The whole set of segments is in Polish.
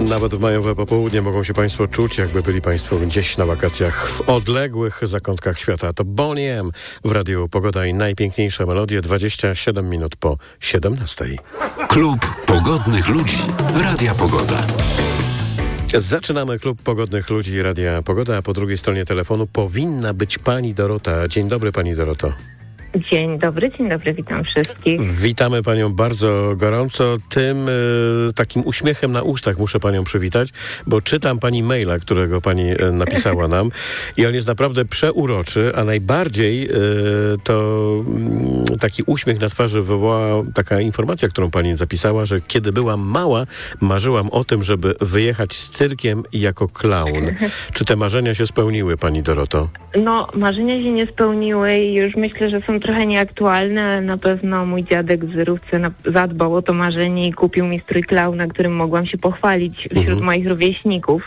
Nawet w majowe popołudnie mogą się Państwo czuć, jakby byli Państwo gdzieś na wakacjach w odległych zakątkach świata. To Boney M w Radiu Pogoda i najpiękniejsze melodie 27 minut po 17. Klub Pogodnych Ludzi Radia Pogoda. Zaczynamy Klub Pogodnych Ludzi Radia Pogoda, a po drugiej stronie telefonu powinna być pani Dorota. Dzień dobry, pani Doroto. Dzień dobry, witam wszystkich. Witamy panią bardzo gorąco. Tym takim uśmiechem na ustach muszę panią przywitać, bo czytam pani maila, którego pani napisała nam i on jest naprawdę przeuroczy, a najbardziej to taki uśmiech na twarzy wywołała taka informacja, którą pani zapisała, że kiedy byłam mała, marzyłam o tym, żeby wyjechać z cyrkiem jako klaun. Czy te marzenia się spełniły, pani Doroto? No, marzenia się nie spełniły i już myślę, że są trochę nieaktualne, ale na pewno mój dziadek w Zerówce zadbał o to marzenie i kupił mi strój klauna, którym mogłam się pochwalić wśród moich rówieśników.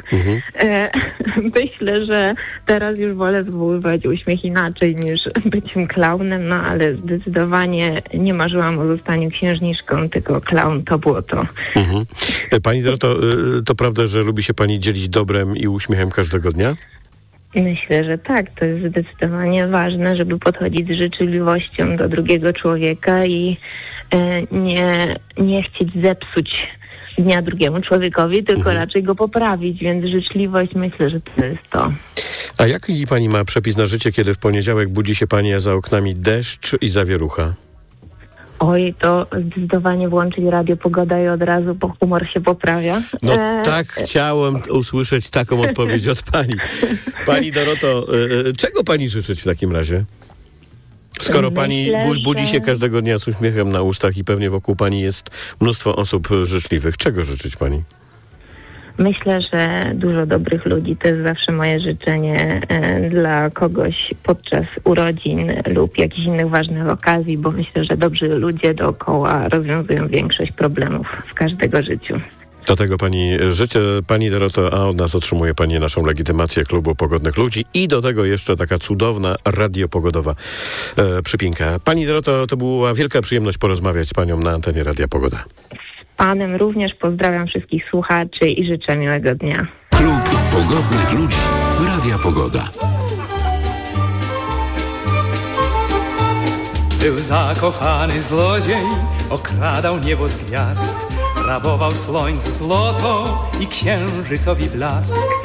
Myślę, że teraz już wolę zwoływać uśmiech inaczej niż byciem klaunem, no ale zdecydowanie nie marzyłam o zostaniu księżniczką, tylko klaun to było to. Pani Doroto, to prawda, że lubi się pani dzielić dobrem i uśmiechem każdego dnia? Myślę, że tak. To jest zdecydowanie ważne, żeby podchodzić z życzliwością do drugiego człowieka i nie chcieć zepsuć dnia drugiemu człowiekowi, tylko raczej go poprawić, więc życzliwość, myślę, że to jest to. A jaki pani ma przepis na życie, kiedy w poniedziałek budzi się pani, a za oknami deszcz i zawierucha? Oj, to zdecydowanie włączyć Radio Pogoda i od razu humor się poprawia. No tak, chciałem usłyszeć taką odpowiedź od pani. Pani Doroto, czego pani życzyć w takim razie? Skoro pani budzi się każdego dnia z uśmiechem na ustach i pewnie wokół pani jest mnóstwo osób życzliwych. Czego życzyć pani? Myślę, że dużo dobrych ludzi to jest zawsze moje życzenie dla kogoś podczas urodzin lub jakichś innych ważnych okazji, bo myślę, że dobrzy ludzie dookoła rozwiązują większość problemów w każdego życiu. Do tego pani życzę, pani Doroto, a od nas otrzymuje pani naszą legitymację Klubu Pogodnych Ludzi i do tego jeszcze taka cudowna radiopogodowa przypinka. Pani Doroto, to była wielka przyjemność porozmawiać z panią na antenie Radia Pogoda. Panem również pozdrawiam wszystkich słuchaczy i życzę miłego dnia. Klub Pogodnych Ludzi Radia Pogoda. Był zakochany zlodziej, okradał niebo z gwiazd, rabował słońcu złoto i księżycowi blask.